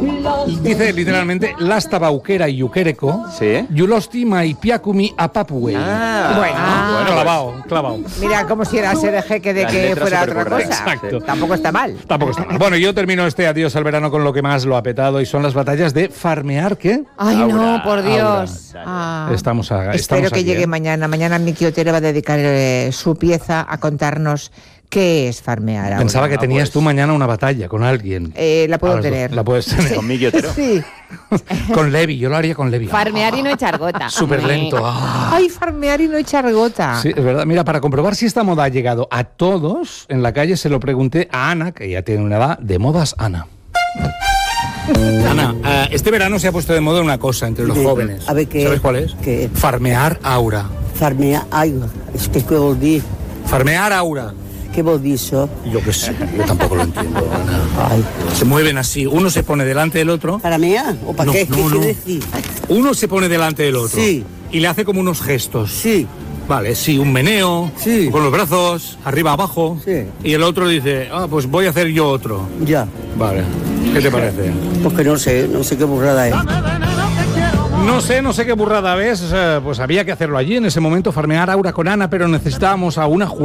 Dice literalmente, lasta bauquera y yuquereco, ¿Sí? yulosti maipiakumi apapuei. Bueno, Clavado. Mira, como si era ser jeque de Las que letras fuera otra supercorrectas. cosa. Exacto. Tampoco está mal. Tampoco está mal. Bueno, yo termino este adiós al verano con lo que más lo ha petado y son las batallas de farmear, ¿qué? Ay, Aura, no, por Dios. Aura. Estamos Espero que aquí, llegue ¿eh? mañana. Mañana Miki Otero va a dedicar su pieza a contarnos qué es farmear ahora. Pensaba que tenías pues. tú mañana una batalla con alguien. La puedo A las dos. tener. La puedes tener. Con Miki Otero. Sí. Con Levi, yo lo haría con Levi. Farmear y no echar gota. Súper lento. Ah. Ay, farmear y no echar gota. Sí, es verdad. Mira, para comprobar si esta moda ha llegado a todos, en la calle se lo pregunté a Ana, que ya tiene una edad de modas, Ana. Ana, este verano se ha puesto de moda una cosa entre los jóvenes. A ver, ¿qué? ¿Sabes cuál es? ¿Qué? Farmear aura. Farmear aigua. És que què vol dir? Farmear aura. Què vol dir això? Yo qué sé, yo tampoco lo entiendo, Ana. Ay. Se mueven así, uno se pone delante del otro. ¿Para mear? ¿O para No, qué? no, ¿Qué no. quiere decir? Uno se pone delante del otro. Sí. Y le hace como unos gestos. Sí. Vale, sí, un meneo, Sí. con los brazos, arriba, abajo. Sí. Y el otro dice, pues voy a hacer yo otro. Ya. Vale, ¿qué te parece? Pues que no sé qué burrada es. No sé qué burrada ves, pues había que hacerlo allí en ese momento, farmear aura con Ana, pero necesitábamos a una